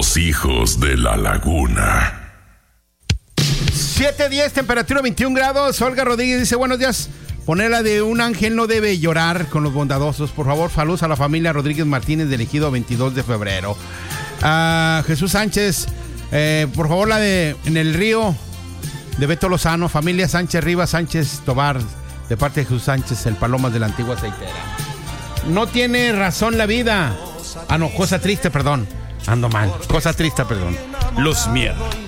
Los hijos de la laguna. 7:10, temperatura 21 grados. Olga Rodríguez dice, buenos días. Ponerla de un ángel no debe llorar con los bondadosos. Por favor, saludos a la familia Rodríguez Martínez del Ejido 22 de febrero. Jesús Sánchez, por favor, la de En el Río de Beto Lozano. Familia Sánchez Rivas Sánchez Tobar, de parte de Jesús Sánchez, el Palomas de la antigua aceitera. No tiene razón la vida. No, cosa triste, perdón. Ando mal. Cosa triste, perdón. Luz Mier.